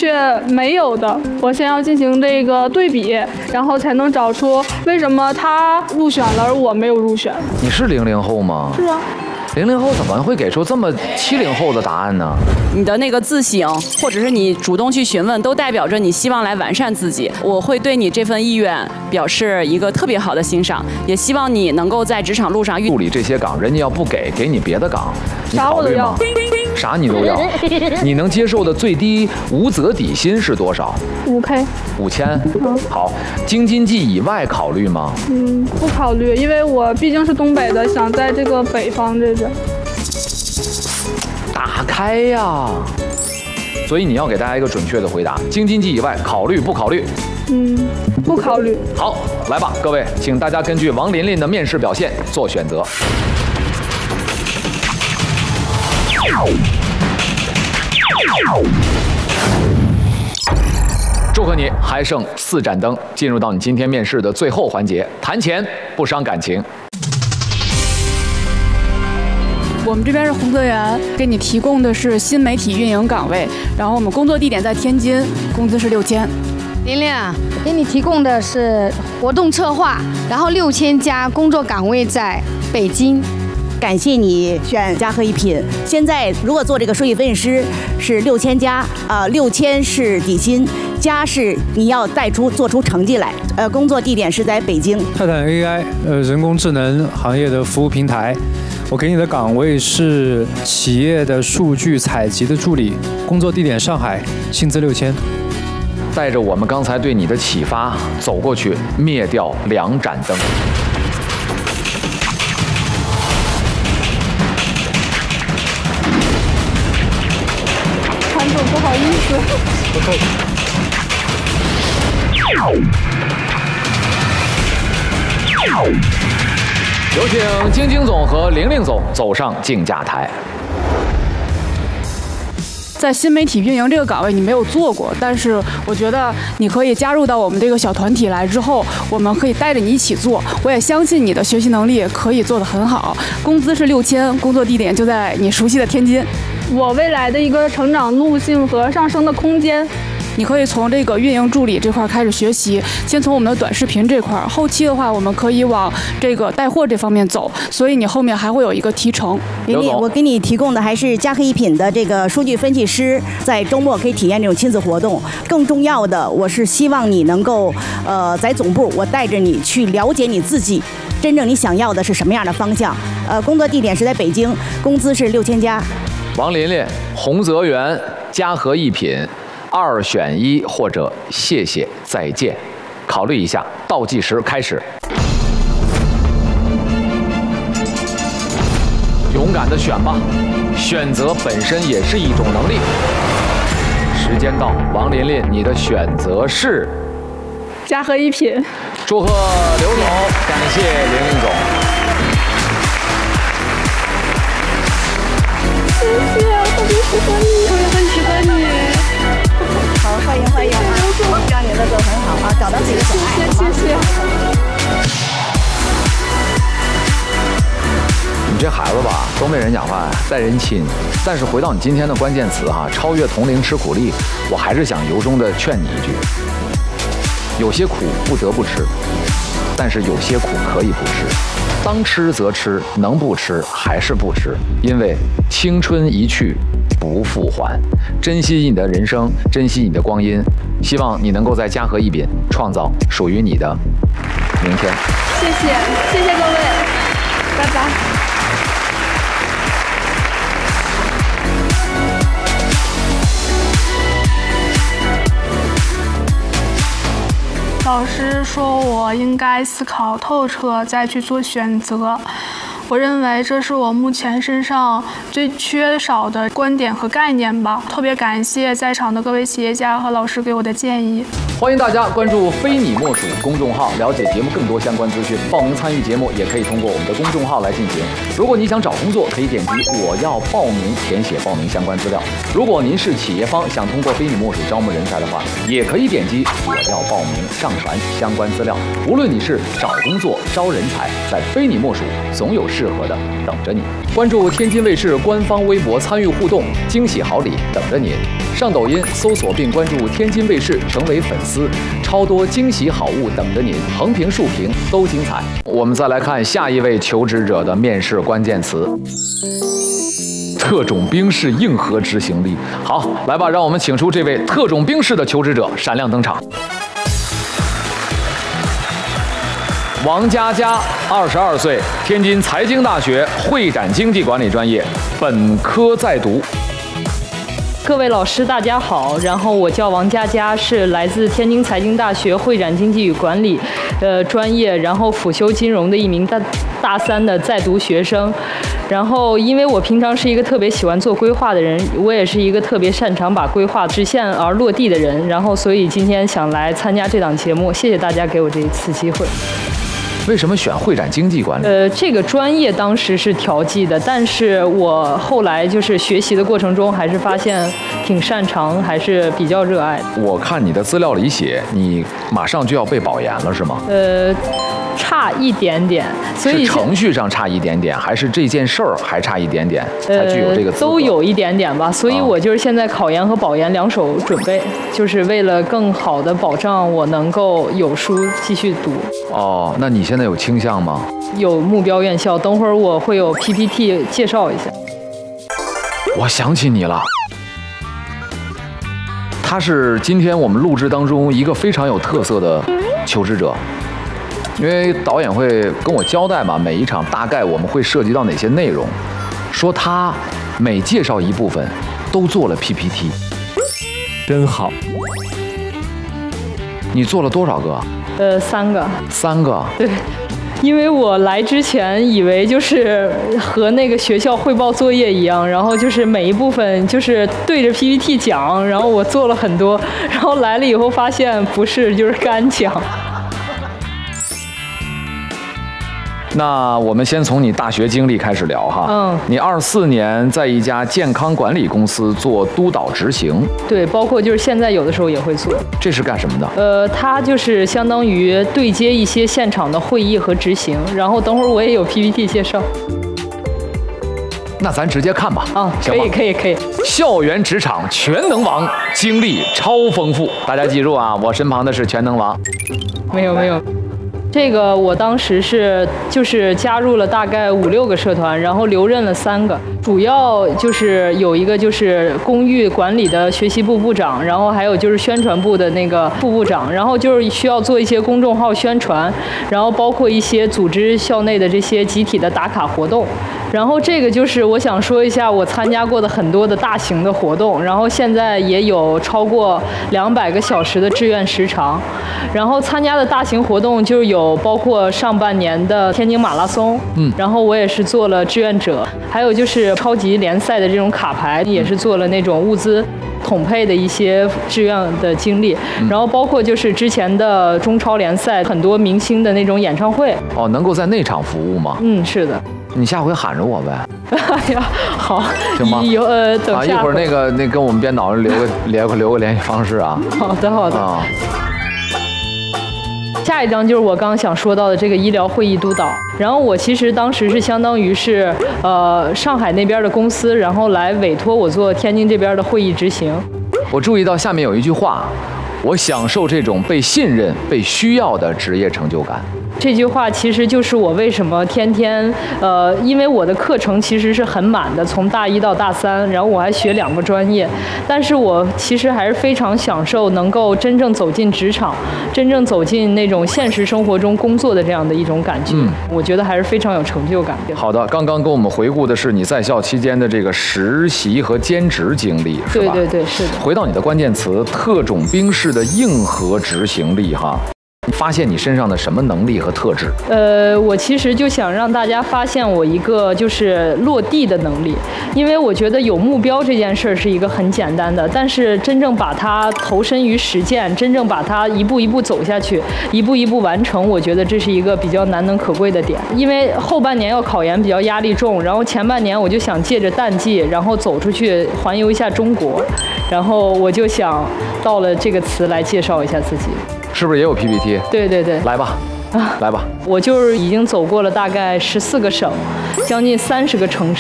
确没有的。我先要进行这个对比，然后才能找出为什么他入选了而我没有入选。 你是00后吗？ 是啊。 00后怎么会给出这么70后的答案呢？ 你的那个自省，或者是你主动去询问，都代表着你希望来完善自己。我会对你这份意愿表示一个特别好的欣赏，也希望你能够在职场路上助理这些岗，人家要不给你别的岗，你啥我都要， 啥你都要。你能接受的最低无责底薪是多少 ？5K。 5000。好，京津冀以外考虑吗？ 不考虑，因为我毕竟是东北的，想在这个北方这边。 打开呀！所以你要给大家一个准确的回答：京津冀以外考虑不考虑？ 不考虑。 好，来吧，各位，请大家根据王琳琳的面试表现做选择。祝贺你，还剩4盏灯，进入到你今天面试的最后环节——谈钱不伤感情。 我们这边是洪泽源，给你提供的是新媒体运营岗位，然后我们工作地点在天津，工资是6000。 琳琳，给你提供的是活动策划，然后6000加，工作岗位在北京。 感谢你选嘉禾一品。现在如果做这个数据分析师是6000加，6000是底薪，加是你要做出成绩来。工作地点是在北京。 泰坦 AI，人工智能行业的服务平台。我给你的岗位是企业的数据采集的助理，工作地点上海，薪资6000。 带着我们刚才对你的启发，走过去灭掉2盏灯。 韩总，不好意思。 有请晶晶总和玲玲总走上竞价台。 在新媒体运营这个岗位你没有做过，但是我觉得你可以加入到我们这个小团体来之后，我们可以带着你一起做。我也相信你的学习能力可以做得很好。工资是6000，工作地点就在你熟悉的天津。 我未来的一个成长路径和上升的空间。 你可以从这个运营助理这块开始学习，先从我们的短视频这块，后期的话我们可以往这个带货这方面走，所以你后面还会有一个提成。 琳琳，我给你提供的还是嘉禾一品的这个数据分析师，在周末可以体验这种亲子活动。更重要的，我是希望你能够在总部，我带着你去了解你自己，真正你想要的是什么样的方向。工作地点是在北京，工资是6000加。 王琳琳，洪泽源，嘉禾一品。2选1或者谢谢再见，考虑一下。倒计时开始。勇敢的选吧，选择本身也是一种能力。时间到，王琳琳，你的选择是嘉禾一品。 祝贺刘总，感谢玲玲总。 谢谢，我特别喜欢你，我也很喜欢你。 好，欢迎欢迎啊！希望你的都很好啊，找到自己的所爱。 谢谢。 你这孩子吧，东北人讲话带人亲。但是回到你今天的关键词哈，超越同龄吃苦力，我还是想由衷的劝你一句：有些苦不得不吃，但是有些苦可以不吃。当吃则吃，能不吃还是不吃，因为青春一去不复还。珍惜你的人生，珍惜你的光阴，希望你能够在嘉禾一品创造属于你的明天。 谢谢，谢谢各位，拜拜。老师说我应该思考透彻再去做选择，我认为这是我目前身上最缺少的观点和概念吧。特别感谢在场的各位企业家和老师给我的建议。 欢迎大家关注非你莫属公众号，了解节目更多相关资讯。报名参与节目也可以通过我们的公众号来进行。如果你想找工作，可以点击我要报名，填写报名相关资料。如果您是企业方，想通过非你莫属招募人才的话，也可以点击我要报名，上传相关资料。无论你是找工作、招人才，在非你莫属，总有适合的等着你。关注天津卫视官方微博参与互动，惊喜好礼等着您。上抖音搜索并关注天津卫视，成为粉丝，超多惊喜好物等着您，横屏竖屏都精彩。我们再来看下一位求职者的面试关键词：特种兵式硬核执行力。好，来吧，让我们请出这位特种兵式的求职者闪亮登场。王佳佳，22岁，天津财经大学会展经济管理专业，本科在读。 各位老师，大家好。然后我叫王佳佳，是来自天津财经大学会展经济与管理专业，然后辅修金融的一名大三的在读学生。然后因为我平常是一个特别喜欢做规划的人，我也是一个特别擅长把规划实现而落地的人。然后所以今天想来参加这档节目，谢谢大家给我这一次机会。 为什么选会展经济管理？ 这个专业当时是调剂的，但是我后来就是学习的过程中，还是发现挺擅长，还是比较热爱的。 我看你的资料里写，你马上就要被保研了，是吗？ 差一点点，所以是程序上差一点点，还是这件事儿还差一点点才具有这个资格？ 都有一点点吧。所以我就是现在考研和保研两手准备，就是为了更好的保障我能够有书继续读。 哦，那你现在有倾向吗？ 有目标院校，等会儿我会有 PPT 介绍一下。 我想起你了。他是今天我们录制当中一个非常有特色的求职者。因为导演会跟我交代嘛，每一场大概我们会涉及到哪些内容，说他每介绍一部分都做了 PPT， 真好。 你做了多少个 ？3个。 3个？ 对，因为我来之前以为就是和那个学校汇报作业一样，然后就是每一部分就是对着 PPT 讲，然后我做了很多，然后来了以后发现不是，就是干讲。 那我们先从你大学经历开始聊哈。你24年在一家健康管理公司做督导执行。 对，包括就是现在有的时候也会做。 这是干什么的？ 它就是相当于对接一些现场的会议和执行，然后等会儿我也有 PPT 介绍。 那咱直接看吧。 可以。 校园职场全能王，经历超丰富。大家记住啊，我身旁的是全能王。 没有。这个我当时就是加入了大概5、6个社团，然后留任了3个。主要就是有一个就是公寓管理的学习部部长，然后还有就是宣传部的那个副部长，然后就是需要做一些公众号宣传，然后包括一些组织校内的这些集体的打卡活动。然后这个就是我想说一下我参加过的很多的大型的活动，然后现在也有超过200个小时的志愿时长。然后参加的大型活动就有包括上半年的天津马拉松，然后我也是做了志愿者，还有就是超级联赛的这种卡牌，也是做了那种物资统配的一些志愿的经历，然后包括就是之前的中超联赛很多明星的那种演唱会。 能够在内场服务吗？ 是的。 你下回喊着我呗。 哎呀，好， 行吗？ 等下一会儿那跟我们编导留个联系方式啊。 好的。下一章就是我刚刚想说到的这个医疗会议督导，然后我其实当时是相当于是上海那边的公司，然后来委托我做天津这边的会议执行。 我注意到下面有一句话，我享受这种被信任、被需要的职业成就感。 这句话其实就是我为什么天天因为我的课程其实是很满的，从大1到大3，然后我还学2个专业，但是我其实还是非常享受能够真正走进职场，真正走进那种现实生活中工作的这样的一种感觉。我觉得还是非常有成就感。 好的，刚刚跟我们回顾的是你在校期间的这个实习和兼职经历，是吧？ 对，是的。 回到你的关键词，特种兵式的硬核执行力哈。 发现你身上的什么能力和特质？ 我其实就想让大家发现我一个就是落地的能力，因为我觉得有目标这件事儿是一个很简单的，但是真正把它投身于实践，真正把它一步一步走下去，一步一步完成，我觉得这是一个比较难能可贵的点。因为后半年要考研比较压力重，然后前半年我就想借着淡季，然后走出去环游一下中国，然后我就想到了这个词来介绍一下自己。 是不是也有 PPT？ 对对对， 来吧。来吧， 我就是已经走过了大概14个省，将近30个城市。